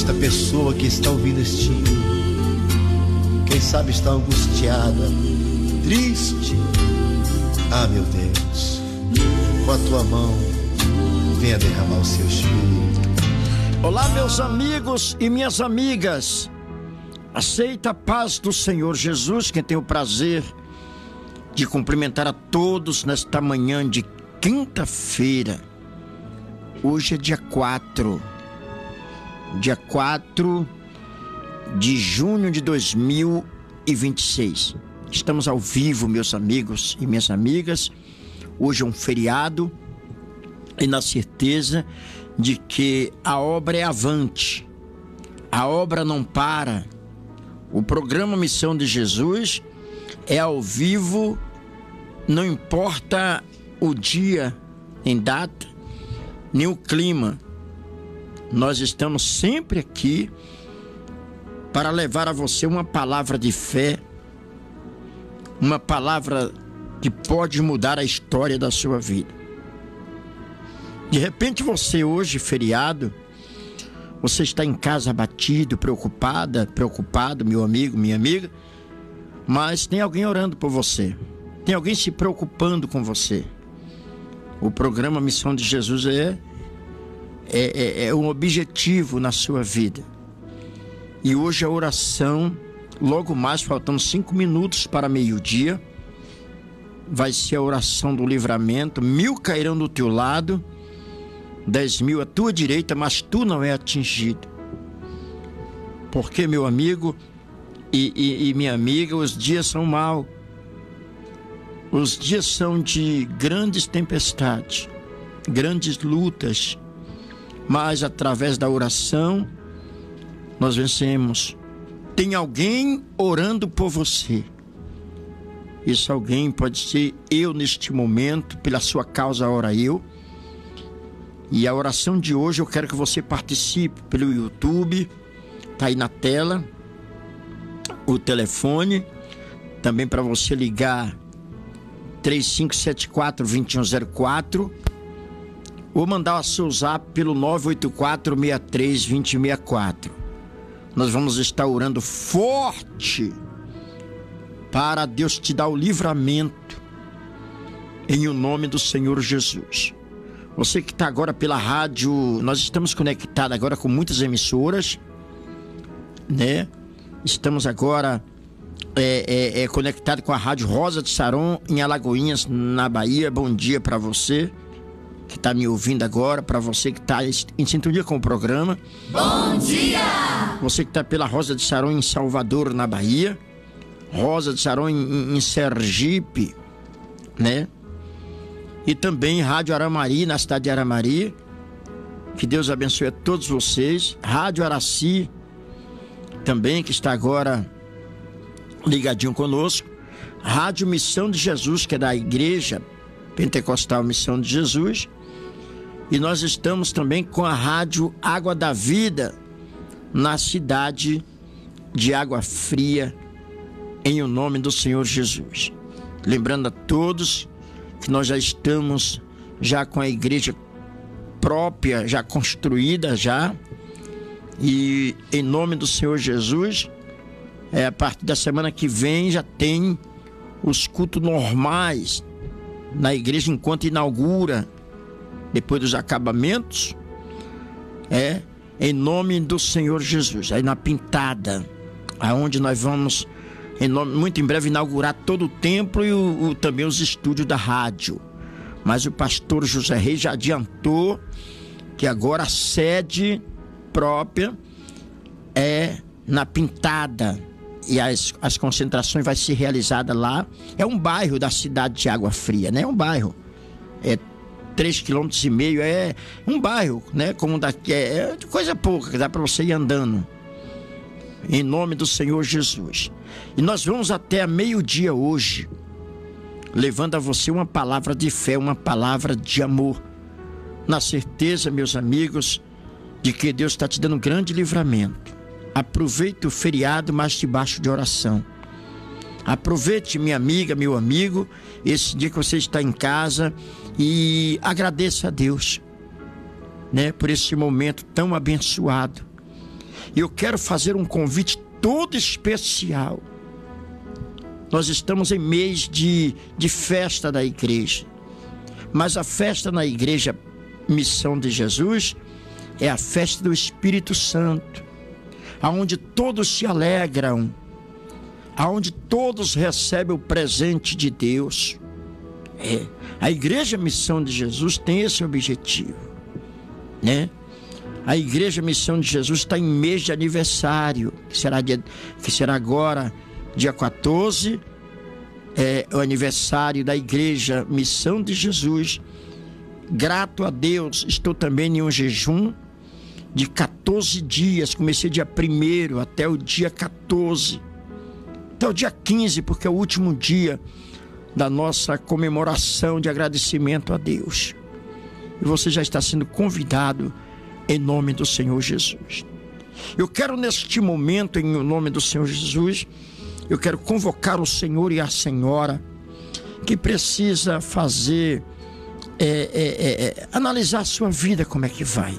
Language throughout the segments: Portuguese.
a pessoa que está ouvindo este hino, quem sabe está angustiada, triste. Ah, meu Deus, com a tua mão venha derramar o seu espírito. Olá, meus amigos e minhas amigas. Aceita a paz do Senhor Jesus, quem tem o prazer de cumprimentar a todos nesta manhã de quinta-feira. Hoje é dia 4 de junho de 2026. Estamos ao vivo, meus amigos e minhas amigas. Hoje é um feriado e na certeza de que a obra é avante, a obra não para. O programa Missão de Jesus é ao vivo, não importa o dia nem data, nem o clima. Nós estamos sempre aqui para levar a você uma palavra de fé, uma palavra que pode mudar a história da sua vida. De repente você hoje, feriado, você está em casa abatido, preocupado, meu amigo, minha amiga, mas tem alguém orando por você, tem alguém se preocupando com você. O programa Missão de Jesus é um objetivo na sua vida. E hoje a oração, logo mais, faltando 5 minutos para meio-dia, vai ser a oração do livramento. 1000 cairão do teu lado, 10.000 à tua direita, mas tu não é atingido. Porque, meu amigo e minha amiga, os dias são maus. Os dias são de grandes tempestades, grandes lutas, mas através da oração nós vencemos. Tem alguém orando por você. Esse alguém pode ser eu neste momento, pela sua causa ora eu. E a oração de hoje eu quero que você participe pelo YouTube, tá aí na tela, o telefone, também para você ligar 3574-2104 ou mandar o seu zap pelo 984-63-2064. Nós vamos estar orando forte para Deus te dar o livramento em o nome do Senhor Jesus. Você que está agora pela rádio, nós estamos conectados agora com muitas emissoras, né? Estamos agora conectado com a Rádio Rosa de Saron em Alagoinhas, na Bahia. Bom dia para você que está me ouvindo agora, para você que está em sintonia com o programa. Bom dia! Você que está pela Rosa de Saron em Salvador, na Bahia. Rosa de Saron em Sergipe, né? E também Rádio Aramari, na cidade de Aramari. Que Deus abençoe a todos vocês. Rádio Araci, também, que está agora ligadinho conosco. Rádio Missão de Jesus, que é da Igreja Pentecostal Missão de Jesus. E nós estamos também com a Rádio Água da Vida, na cidade de Água Fria, em o nome do Senhor Jesus. Lembrando a todos que nós já estamos com a igreja própria, já construída já. E em nome do Senhor Jesus, a partir da semana que vem já tem os cultos normais na igreja enquanto inaugura, depois dos acabamentos, em nome do Senhor Jesus, aí na Pintada, aonde nós vamos muito em breve inaugurar todo o templo e também os estúdios da rádio. Mas o pastor José Reis já adiantou que agora a sede própria é na Pintada e as concentrações vai ser realizada lá. É um bairro da cidade de Água Fria, né? É um bairro, 3,5 km, é um bairro, né? Como daqui, é coisa pouca, que dá para você ir andando. Em nome do Senhor Jesus. E nós vamos até meio-dia hoje, levando a você uma palavra de fé, uma palavra de amor, na certeza, meus amigos, de que Deus está te dando um grande livramento. Aproveite o feriado, mas debaixo de oração. Aproveite, minha amiga, meu amigo, esse dia que você está em casa, e agradeça a Deus, né, por esse momento tão abençoado. E eu quero fazer um convite todo especial. Nós estamos em mês de festa da igreja. Mas a festa na igreja Missão de Jesus é a festa do Espírito Santo, aonde todos se alegram, aonde todos recebem o presente de Deus. A igreja Missão de Jesus tem esse objetivo, né? A igreja Missão de Jesus está em mês de aniversário, que será agora dia 14, é o aniversário da igreja Missão de Jesus. Grato a Deus, estou também em um jejum de 14 dias, comecei dia 1º até o dia 14, até o dia 15, porque é o último dia da nossa comemoração de agradecimento a Deus. E você já está sendo convidado em nome do Senhor Jesus. Eu quero neste momento, em nome do Senhor Jesus, eu quero convocar o Senhor e a Senhora que precisa fazer, analisar a sua vida, como é que vai.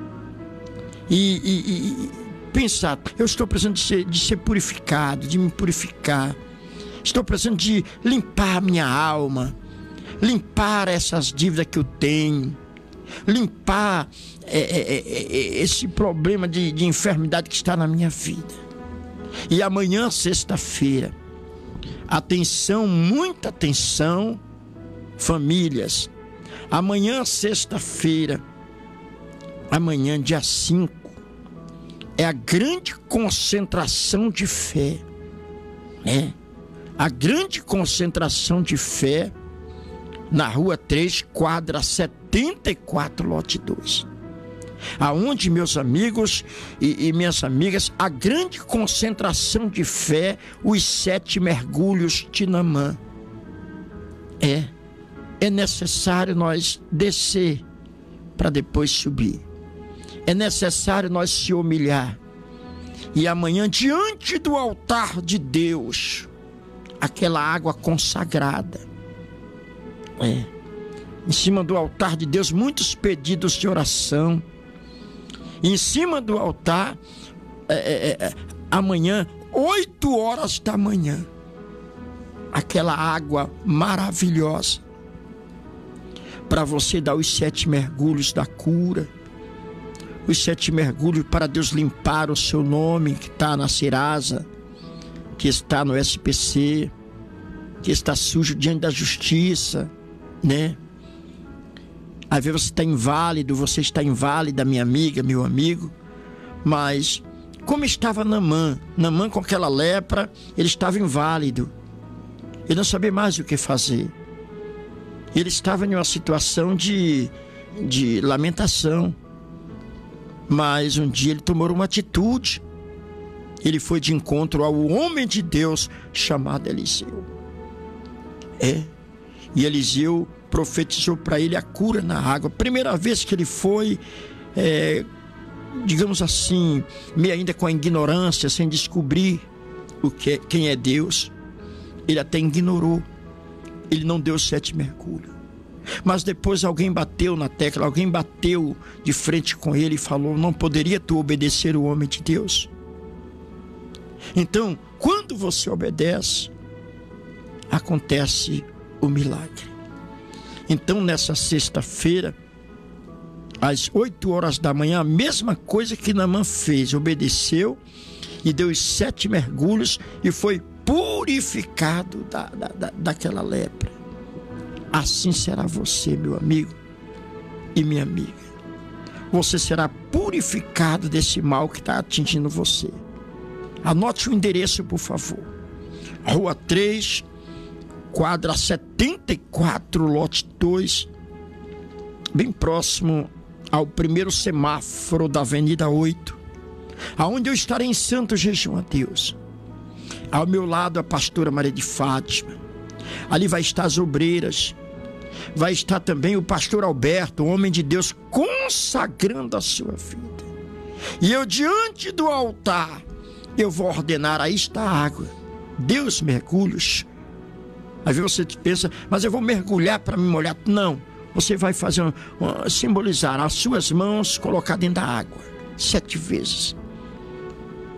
E pensar, eu estou precisando de ser purificado, de me purificar. Estou precisando de limpar a minha alma, limpar essas dívidas que eu tenho, limpar esse problema de enfermidade que está na minha vida. E amanhã, sexta-feira, atenção, muita atenção, famílias. Amanhã, sexta-feira, amanhã, dia 5, é a grande concentração de fé, né? A grande concentração de fé na Rua 3, quadra 74, lote 2. Aonde, meus amigos e minhas amigas, a grande concentração de fé, os 7 mergulhos de Naamã. É necessário nós descer para depois subir. É necessário nós se humilhar. E amanhã, diante do altar de Deus, aquela água consagrada, em cima do altar de Deus, muitos pedidos de oração. Em cima do altar, amanhã, 8 horas da manhã, aquela água maravilhosa, para você dar os 7 mergulhos da cura, os 7 mergulhos para Deus limpar o seu nome, que está na Serasa, que está no SPC, que está sujo diante da justiça, né? Às vezes você está inválido, você está inválida, minha amiga, meu amigo. Mas como estava Naamã com aquela lepra, ele estava inválido. Ele não sabia mais o que fazer. Ele estava em uma situação de lamentação. Mas um dia ele tomou uma atitude. Ele foi de encontro ao homem de Deus chamado Eliseu. E Eliseu profetizou para ele a cura na água. Primeira vez que ele foi, digamos assim, meio ainda com a ignorância, sem descobrir quem é Deus. Ele até ignorou. Ele não deu 7 mergulhos. Mas depois alguém bateu na tecla, alguém bateu de frente com ele e falou: não poderia tu obedecer o homem de Deus? Então, quando você obedece, acontece o milagre. Então, nessa sexta-feira, às 8 horas da manhã, a mesma coisa que Naamã fez, obedeceu e deu os 7 mergulhos e foi purificado daquela lepra. Assim será você, meu amigo e minha amiga. Você será purificado desse mal que está atingindo você. Anote o endereço, por favor. Rua 3, quadra 74, lote 2, bem próximo ao primeiro semáforo da Avenida 8, aonde eu estarei em santo jejum a Deus. Ao meu lado a pastora Maria de Fátima. Ali vai estar as obreiras. Vai estar também o pastor Alberto, o homem de Deus, consagrando a sua vida. E eu, diante do altar, eu vou ordenar: aí está a água, Deus mergulhos. Aí você pensa: mas eu vou mergulhar para me molhar? Não, você vai fazer simbolizar as suas mãos, colocar dentro da água 7 vezes.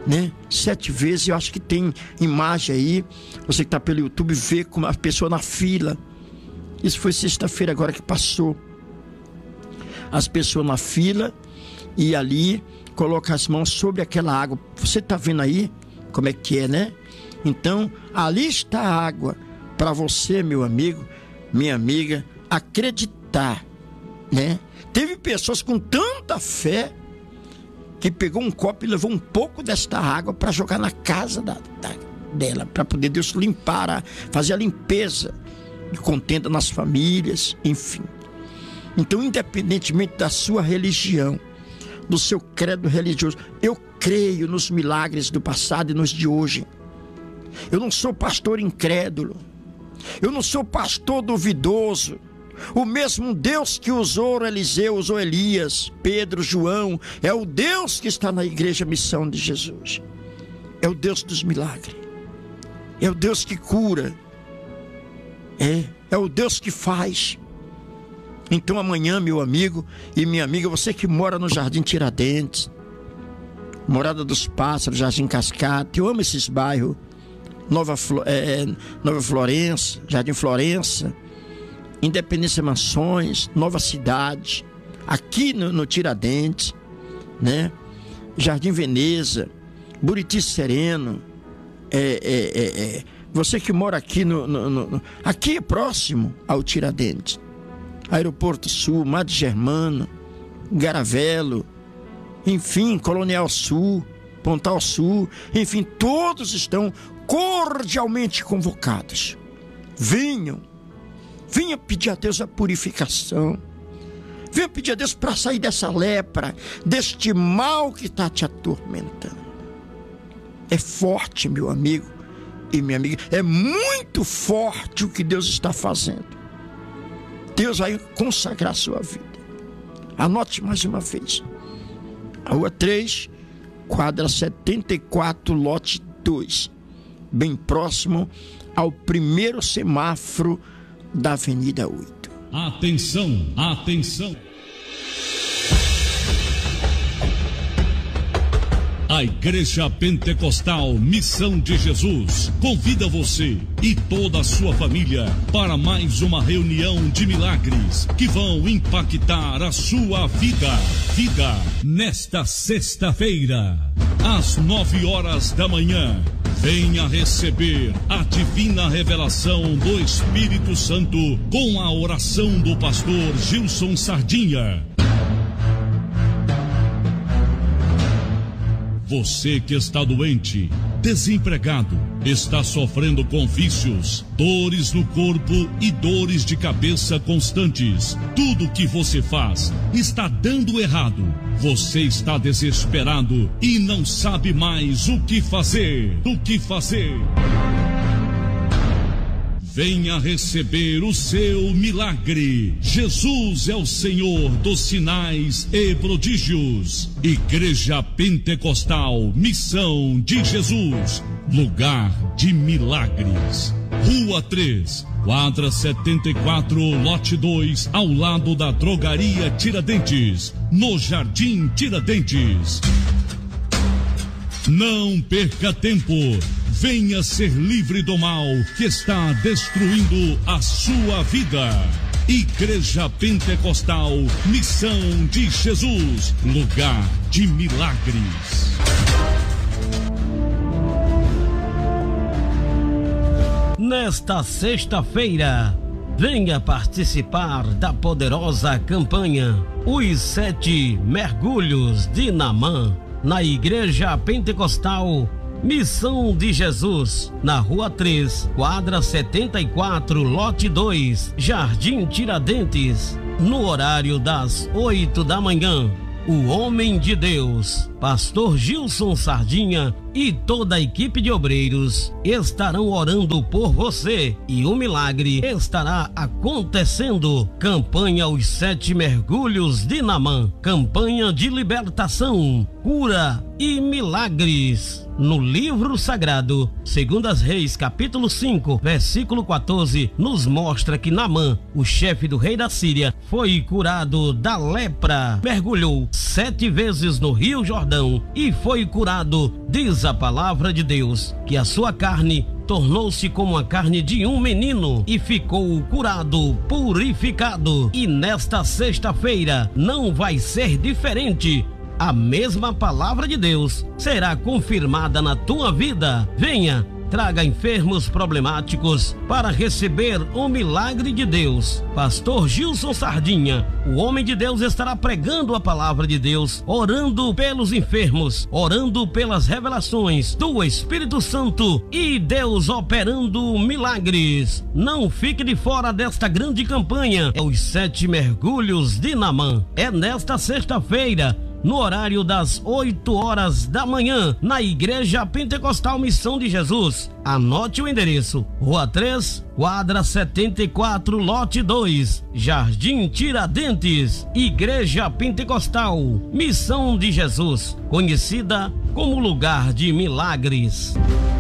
né? 7 vezes. Eu acho que tem imagem aí. Você que está pelo YouTube vê como a pessoa na fila. Isso foi sexta-feira agora que passou. As pessoas na fila e ali coloca as mãos sobre aquela água. Você está vendo aí como é que é, né? Então, ali está a água para você, meu amigo, minha amiga, acreditar, né? Teve pessoas com tanta fé que pegou um copo e levou um pouco desta água para jogar na casa dela, para poder Deus limpar, fazer a limpeza de contenda nas famílias, enfim. Então, independentemente da sua religião, do seu credo religioso, eu creio nos milagres do passado e nos de hoje. Eu não sou pastor incrédulo, eu não sou pastor duvidoso. O mesmo Deus que usou Eliseu, usou Elias, Pedro, João, é o Deus que está na igreja Missão de Jesus. É o Deus dos milagres, é o Deus que cura, é o Deus que faz. Então amanhã, meu amigo e minha amiga, você que mora no Jardim Tiradentes, Morada dos Pássaros, Jardim Cascata, eu amo esses bairros, Nova Florença, Jardim Florença, Independência Mansões, Nova Cidade, aqui no Tiradentes, né? Jardim Veneza, Buriti Sereno, você que mora aqui aqui próximo ao Tiradentes, Aeroporto Sul, Madre Germano, Garavelo, enfim, Colonial Sul, Pontal Sul, enfim, todos estão cordialmente convocados. Venha pedir a Deus a purificação. Venha pedir a Deus para sair dessa lepra, deste mal que está te atormentando. É forte, meu amigo e minha amiga, é muito forte o que Deus está fazendo. Deus vai consagrar a sua vida. Anote mais uma vez. A Rua 3, quadra 74, lote 2. Bem próximo ao primeiro semáforo da Avenida 8. Atenção, atenção. A Igreja Pentecostal Missão de Jesus convida você e toda a sua família para mais uma reunião de milagres que vão impactar a sua vida. Nesta sexta-feira, às 9h da manhã, venha receber a divina revelação do Espírito Santo com a oração do pastor Gilson Sardinha. Você que está doente, desempregado, está sofrendo com vícios, dores no corpo e dores de cabeça constantes. Tudo que você faz está dando errado. Você está desesperado e não sabe mais o que fazer. Venha receber o seu milagre. Jesus é o Senhor dos sinais e prodígios. Igreja Pentecostal Missão de Jesus, lugar de milagres. Rua 3, quadra 74, lote 2, ao lado da Drogaria Tiradentes, no Jardim Tiradentes. Não perca tempo. Venha ser livre do mal que está destruindo a sua vida. Igreja Pentecostal Missão de Jesus, lugar de milagres. Nesta sexta-feira, venha participar da poderosa campanha Os 7 Mergulhos de Naamã, na Igreja Pentecostal Missão de Jesus, na Rua 3, quadra 74, lote 2, Jardim Tiradentes, no horário das 8 da manhã. O homem de Deus, pastor Gilson Sardinha e toda a equipe de obreiros estarão orando por você e o milagre estará acontecendo. Campanha Os 7 Mergulhos de Naamã, campanha de libertação, cura e milagres. No livro sagrado, segundo as Reis, capítulo 5, versículo 14, nos mostra que Naamã, o chefe do rei da Síria, foi curado da lepra, mergulhou 7 vezes no Rio Jordão e foi curado. Diz a palavra de Deus que a sua carne tornou-se como a carne de um menino e ficou curado, purificado. E nesta sexta-feira não vai ser diferente. A mesma palavra de Deus será confirmada na tua vida. Venha, traga enfermos problemáticos para receber o milagre de Deus. Pastor Gilson Sardinha, o homem de Deus, estará pregando a palavra de Deus, orando pelos enfermos, orando pelas revelações do Espírito Santo e Deus operando milagres. Não fique de fora desta grande campanha. É os 7 mergulhos de Naamã. É nesta sexta-feira, no horário das 8 horas da manhã, na Igreja Pentecostal Missão de Jesus. Anote o endereço: Rua 3, quadra 74, lote 2, Jardim Tiradentes. Igreja Pentecostal Missão de Jesus, conhecida como lugar de milagres.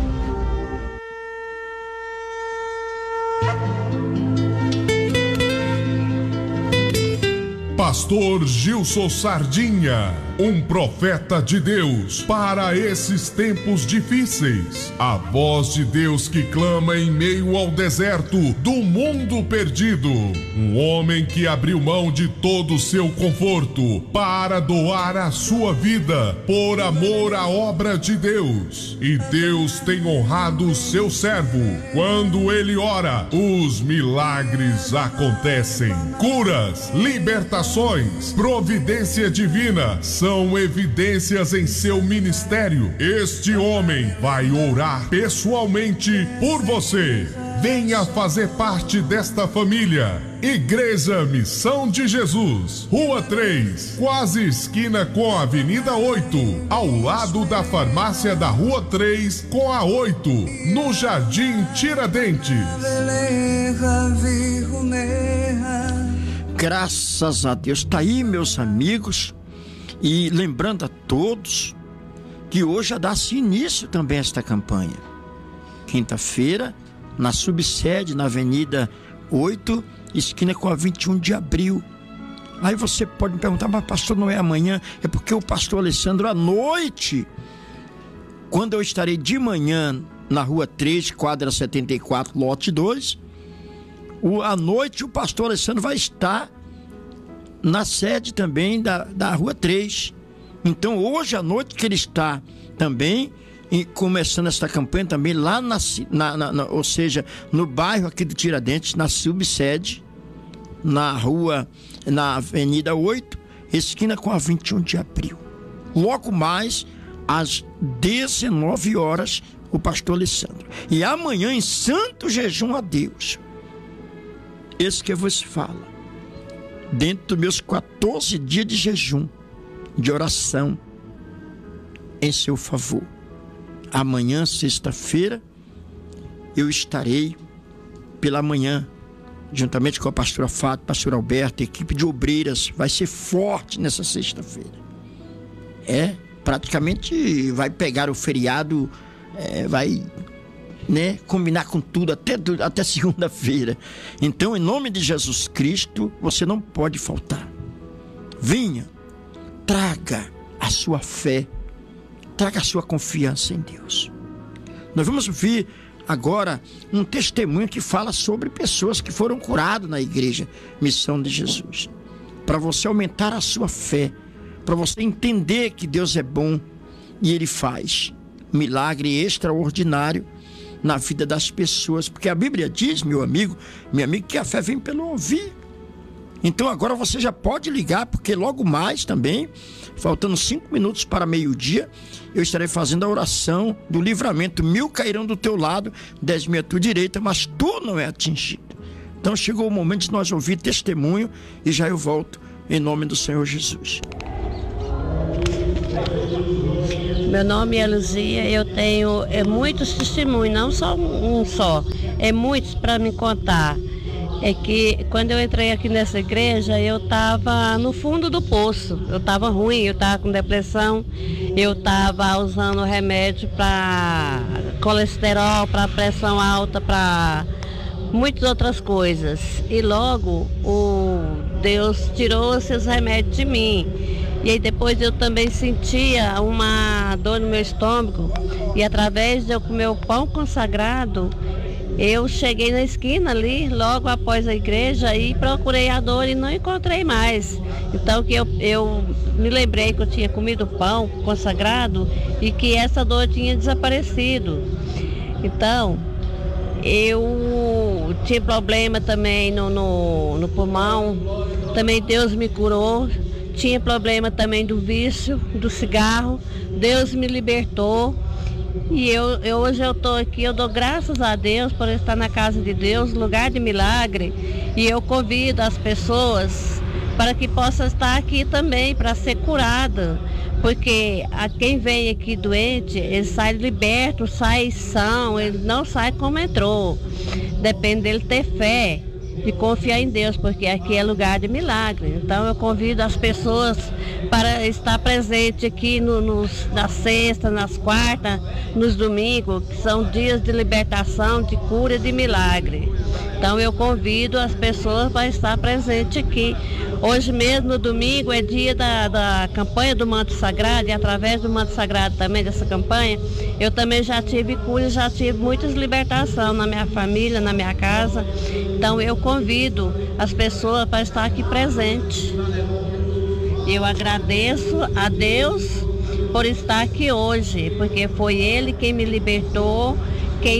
Pastor Gilson Sardinha, um profeta de Deus para esses tempos difíceis. A voz de Deus que clama em meio ao deserto do mundo perdido. Um homem que abriu mão de todo o seu conforto para doar a sua vida por amor à obra de Deus. E Deus tem honrado o seu servo. Quando ele ora, os milagres acontecem. Curas, libertações, providência divina são evidências em seu ministério. Este homem vai orar pessoalmente por você. Venha fazer parte desta família. Igreja Missão de Jesus, Rua 3, quase esquina com a Avenida 8, ao lado da farmácia da Rua 3 com a 8, no Jardim Tiradentes. Graças a Deus. Tá aí, meus amigos, e lembrando a todos que hoje já dá-se início também a esta campanha. Quinta-feira, na subsede, na Avenida 8, esquina com a 21 de abril. Aí você pode me perguntar: mas pastor, não é amanhã? É porque o pastor Alessandro, à noite, quando eu estarei de manhã na Rua 3, quadra 74, lote 2, à noite o pastor Alessandro vai estar na sede também da Rua 3. Então hoje à noite que ele está também e começando essa campanha também lá ou seja, no bairro aqui do Tiradentes, na subsede, na Avenida 8, esquina com a 21 de abril. Logo mais, às 19 horas, o pastor Alessandro. E amanhã, em santo jejum a Deus, esse que vos fala, dentro dos meus 14 dias de jejum, de oração, em seu favor. Amanhã, sexta-feira, eu estarei pela manhã, juntamente com a pastora Fátima, pastor Alberto, a equipe de obreiras, vai ser forte nessa sexta-feira. Praticamente vai pegar o feriado, vai, combinar com tudo até segunda-feira. Então, em nome de Jesus Cristo, você não pode faltar. Venha, traga a sua fé, traga a sua confiança em Deus. Nós vamos ouvir agora um testemunho que fala sobre pessoas que foram curadas na Igreja Missão de Jesus. Para você aumentar a sua fé, para você entender que Deus é bom e Ele faz milagre extraordinário na vida das pessoas. Porque a Bíblia diz, meu amigo, que a fé vem pelo ouvir. Então agora você já pode ligar, porque logo mais também, faltando 5 minutos para meio-dia, eu estarei fazendo a oração do livramento. 1000 cairão do teu lado, 10.000 à tua direita, mas tu não é atingido. Então chegou o momento de nós ouvir testemunho e já eu volto em nome do Senhor Jesus. Meu nome é Luzia, eu tenho muitos testemunhos, não só um só, muitos para me contar. É que quando eu entrei aqui nessa igreja, eu estava no fundo do poço, eu estava ruim, eu estava com depressão Eu estava usando remédio para colesterol, para pressão alta, para muitas outras coisas. E logo Deus tirou esses remédios de mim. E aí depois eu também sentia uma dor no meu estômago. E através de eu comer o pão consagrado, eu cheguei na esquina ali, logo após a igreja, e procurei a dor e não encontrei mais. Então que eu me lembrei que eu tinha comido pão consagrado e que essa dor tinha desaparecido. Então, eu tinha problema também no pulmão, também Deus me curou. Tinha problema também do vício, do cigarro, Deus me libertou. E hoje eu estou aqui, eu dou graças a Deus por estar na casa de Deus, lugar de milagre. E eu convido as pessoas para que possa estar aqui também, para ser curada. Porque a quem vem aqui doente, ele sai liberto, sai são, ele não sai como entrou. Depende dele ter fé e confiar em Deus, porque aqui é lugar de milagre. Então eu convido as pessoas para estar presente aqui na sexta, nas quartas, nos domingos, que são dias de libertação, de cura, de milagre. Então eu convido as pessoas para estar presente aqui. Hoje mesmo, no domingo, é dia da campanha do Manto Sagrado, e através do Manto Sagrado também, dessa campanha, eu também já tive cura, já tive muitas libertações na minha família, na minha casa. Então eu convido as pessoas para estar aqui presente. Eu agradeço a Deus por estar aqui hoje, porque foi Ele quem me libertou, quem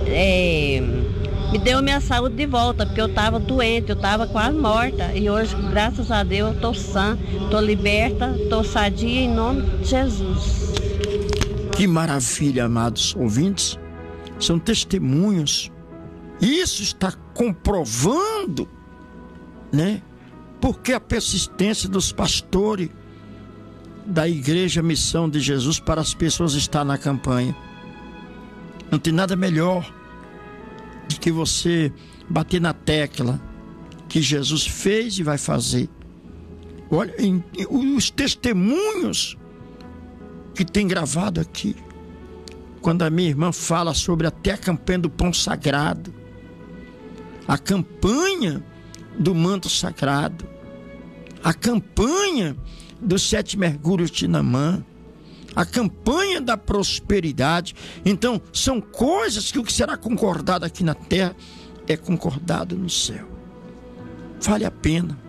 me deu minha saúde de volta, porque eu estava doente, eu estava quase morta. E hoje, graças a Deus, eu estou sã, estou liberta, estou sadia em nome de Jesus. Que maravilha, amados ouvintes. São testemunhos. Isso está comprovando, né? Porque a persistência dos pastores da Igreja Missão de Jesus para as pessoas está na campanha. Não tem nada melhor de que você bater na tecla que Jesus fez e vai fazer. Olha, os testemunhos que tem gravado aqui, quando a minha irmã fala sobre até a campanha do pão sagrado, a campanha do manto sagrado, a campanha dos 7 mergulhos de Naamã, a campanha da prosperidade. Então, são coisas que o que será concordado aqui na terra é concordado no céu. Vale a pena.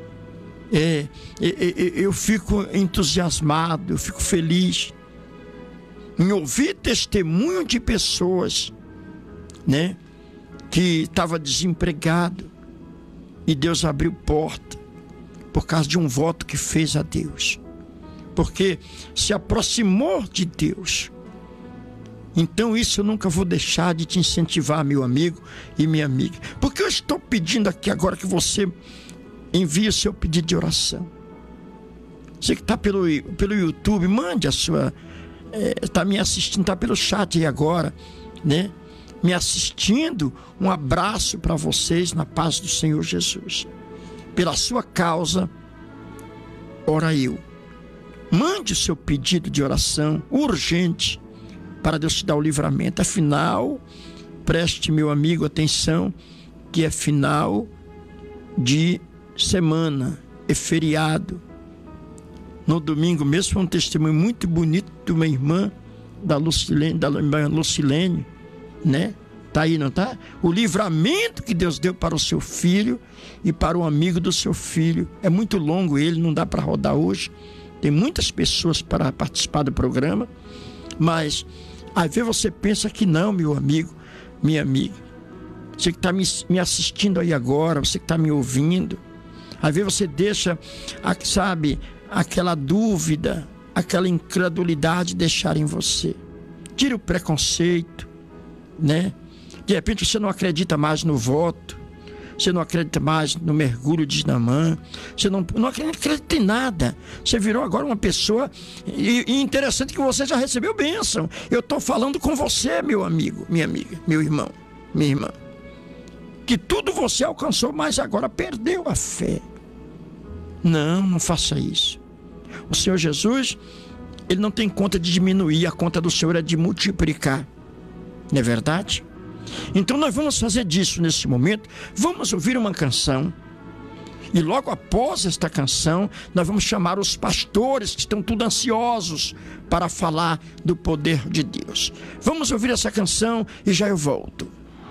Eu fico entusiasmado, eu fico feliz em ouvir testemunho de pessoas, né, que estava desempregado e Deus abriu porta por causa de um voto que fez a Deus, porque se aproximou de Deus. Então isso eu nunca vou deixar de te incentivar, meu amigo e minha amiga, porque eu estou pedindo aqui agora que você envie o seu pedido de oração. Você que está pelo YouTube, mande a sua... está me assistindo, está pelo chat aí agora, né? Me assistindo. Um abraço para vocês na paz do Senhor Jesus. Pela sua causa, ora eu. Mande o seu pedido de oração urgente para Deus te dar o livramento. Afinal, preste, meu amigo, atenção, que é final de semana, é feriado. No domingo mesmo, foi um testemunho muito bonito de uma irmã da irmã Lucilene, né? Tá aí, não tá? O livramento que Deus deu para o seu filho e para o amigo do seu filho. É muito longo ele, não dá para rodar hoje. Tem muitas pessoas para participar do programa, mas às vezes você pensa que não, meu amigo, minha amiga. Você que está me assistindo aí agora, você que está me ouvindo, às vezes você deixa, sabe, aquela dúvida, aquela incredulidade deixar em você. Tire o preconceito, né? De repente você não acredita mais no voto, você não acredita mais no mergulho de Naamã, você não acredita em nada. Você virou agora uma pessoa, e interessante que você já recebeu bênção. Eu estou falando com você, meu amigo, minha amiga, meu irmão, minha irmã, que tudo você alcançou, mas agora perdeu a fé. Não faça isso. O Senhor Jesus, Ele não tem conta de diminuir, a conta do Senhor é de multiplicar. Não é verdade? Então nós vamos fazer disso nesse momento. Vamos ouvir uma canção. E logo após esta canção, nós vamos chamar os pastores que estão tudo ansiosos para falar do poder de Deus. Vamos ouvir essa canção e já eu volto.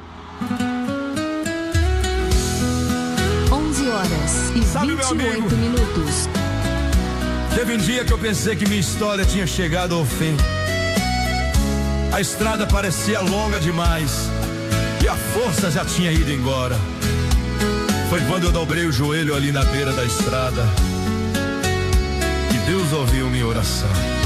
11 horas e 28 minutos. Teve um dia que eu pensei que minha história tinha chegado ao fim. A estrada parecia longa demais e a força já tinha ido embora. Foi quando eu dobrei o joelho ali na beira da estrada que Deus ouviu minha oração.